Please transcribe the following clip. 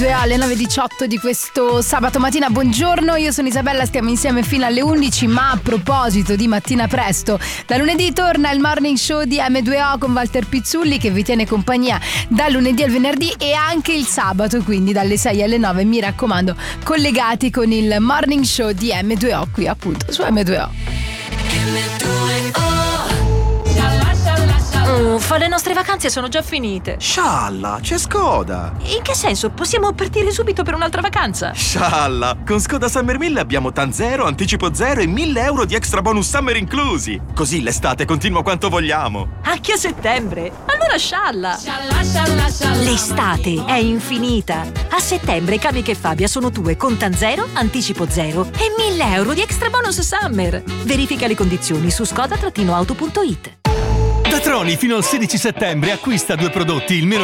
Alle 9:18 di questo sabato mattina, buongiorno, io sono Isabella, stiamo insieme fino alle 11. Ma a proposito di mattina presto, da lunedì torna il morning show di M2O con Walter Pizzulli, che vi tiene compagnia dal lunedì al venerdì e anche il sabato, quindi dalle 6 alle 9, mi raccomando, collegati con il morning show di M2O qui appunto su M2O. Uffa, le nostre vacanze sono già finite. Scialla, c'è Skoda. In che senso? Possiamo partire subito per un'altra vacanza? Scialla, con Skoda Summer 1000 abbiamo TAN 0, anticipo 0 e 1.000 euro di extra bonus summer inclusi. Così l'estate continua quanto vogliamo. Anche a settembre? Allora scialla. L'estate è infinita. A settembre Camiche e Fabia sono tue con TAN 0, anticipo 0 e 1.000 euro di extra bonus summer. Verifica le condizioni su skoda-auto.it. Da Troni fino al 16 settembre acquista 2 prodotti, il meno